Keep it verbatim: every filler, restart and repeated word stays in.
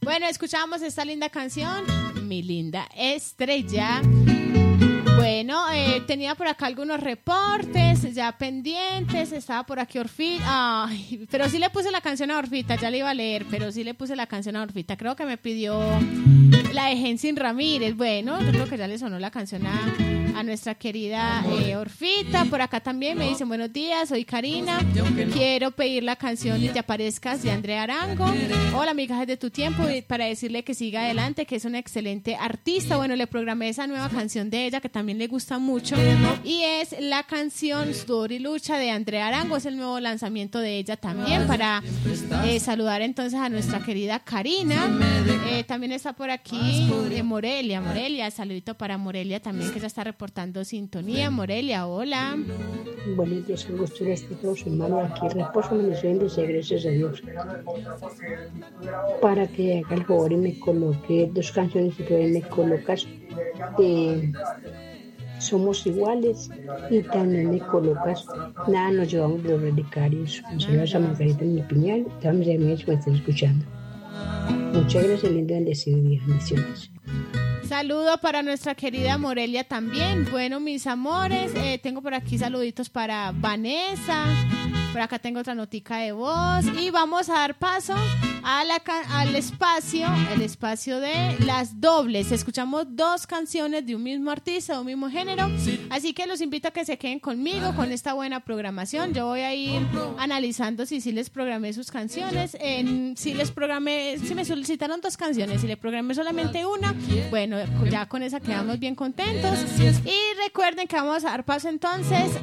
Bueno, escuchamos esta linda canción, Mi Linda Estrella. Bueno, eh, tenía por acá algunos reportes ya pendientes, estaba por aquí Orfita, ay, pero sí le puse la canción a Orfita, ya le iba a leer, pero sí le puse la canción a Orfita, creo que me pidió la de Jensin Ramírez. Bueno, yo creo que ya le sonó la canción a, a nuestra querida eh, Orfita. Por acá también me dicen buenos días, soy Karina, quiero pedir la canción Ni te aparezcas de Andrea Arango. Hola, migajas de tu tiempo, y para decirle que siga adelante, que es una excelente artista. Bueno, le programé esa nueva canción de ella que también le gusta mucho y es la canción Sudor y Lucha de Andrea Arango, es el nuevo lanzamiento de ella también, para eh, saludar entonces a nuestra querida Karina. Eh, también está por aquí eh, Morelia, Morelia, saludito para Morelia también, que ya está reportando sintonía. Morelia, hola. Buenos días, un gusto estar todos su hermano aquí, reposo, bendiciones, gracias a Dios. Para que haga el favor y me coloque dos canciones y que me colocas eh, Somos Iguales, y también me colocas Nada nos llevamos de los radicarios. Un saludo a Margarita en mi piñal, todas mis amigas que me están escuchando. Muchas gracias, lindo bendecido día, bendiciones. Saludo para nuestra querida Morelia también. Bueno, mis amores, eh, tengo por aquí saluditos para Vanessa. Por acá tengo otra notica de voz. Y vamos a dar paso a la, al espacio, el espacio de las dobles. Escuchamos dos canciones de un mismo artista, de un mismo género. Así que los invito a que se queden conmigo con esta buena programación. Yo voy a ir analizando si sí les programé sus canciones. En, si les programé, si me solicitaron dos canciones, si le programé solamente una, bueno, ya con esa quedamos bien contentos. Y recuerden que vamos a dar paso entonces